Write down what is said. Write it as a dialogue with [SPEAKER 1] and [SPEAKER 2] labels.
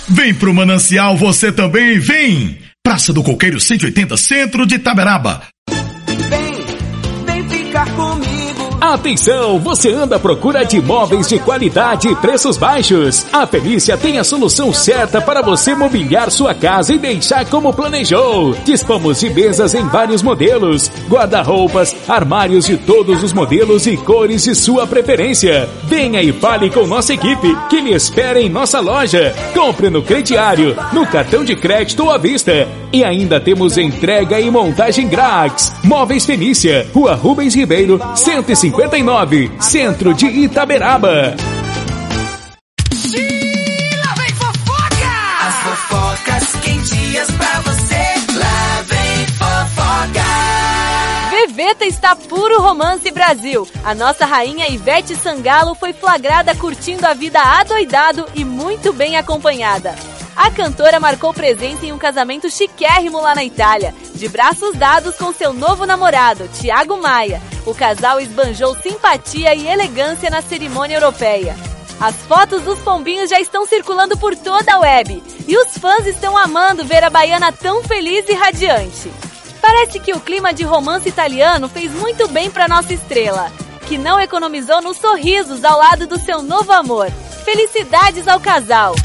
[SPEAKER 1] Vem pro Manancial você também, vem! Praça do Coqueiro 180, centro de Itaberaba.
[SPEAKER 2] Vem ficar comigo.
[SPEAKER 3] Atenção, você anda à procura de imóveis de qualidade e preços baixos? A Felícia tem a solução certa para você mobiliar sua casa e deixar como planejou. Dispomos de mesas em vários modelos, guarda-roupas, armários de todos os modelos e cores de sua preferência. Venha e fale com nossa equipe que lhe espera em nossa loja. Compre no crediário, no cartão de crédito ou à vista. E ainda temos entrega e montagem grátis. Móveis Felícia, Rua Rubens Ribeiro, 159, centro de Itaberaba.
[SPEAKER 2] Lá vem fofoca! As fofocas quentinhas pra você. Lá vem fofoca!
[SPEAKER 4] Veveta está puro romance Brasil. A nossa rainha Ivete Sangalo foi flagrada curtindo a vida adoidado e muito bem acompanhada. A cantora marcou presença em um casamento chiquérrimo lá na Itália, de braços dados com seu novo namorado, Thiago Maia. O casal esbanjou simpatia e elegância na cerimônia europeia. As fotos dos pombinhos já estão circulando por toda a web, e os fãs estão amando ver a baiana tão feliz e radiante. Parece que o clima de romance italiano fez muito bem para nossa estrela, que não economizou nos sorrisos ao lado do seu novo amor. Felicidades ao casal!